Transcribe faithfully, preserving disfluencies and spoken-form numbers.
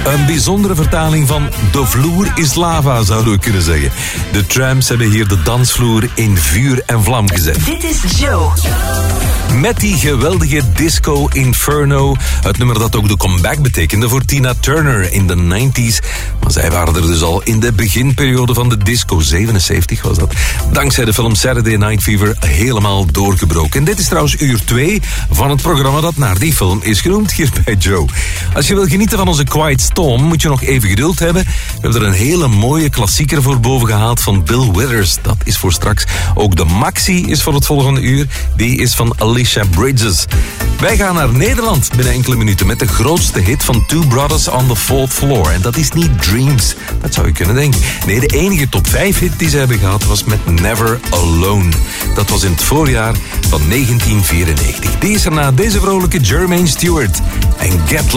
Een bijzondere vertaling van De vloer is lava, zouden we kunnen zeggen. De Tramps hebben hier de dansvloer in vuur en vlam gezet. Dit is Joe. Met die geweldige Disco Inferno. Het nummer dat ook de comeback betekende voor Tina Turner in de nineties. Maar zij waren er dus al in de beginperiode van de disco. zevenenzeventig was dat. Dankzij de film Saturday Night Fever helemaal doorgebroken. En dit is trouwens uur twee van het programma dat naar die film is genoemd hier bij Joe. Als je wil genieten van onze Quiet Storm, moet je nog even geduld hebben. We hebben er een hele mooie klassieker voor boven gehaald van Bill Withers. Dat is voor straks. Ook de Maxi is voor het volgende uur. Die is van Alicia Bridges. Wij gaan naar Nederland binnen enkele minuten met de grootste hit van Two Brothers on the Fourth Floor. En dat is niet Dreams. Dat zou je kunnen denken. Nee, de enige top vijf hit die ze hebben gehad was met Never Alone. Dat was in het voorjaar van negentien vierennegentig. Die is er na deze vrolijke Jermaine Stewart en Get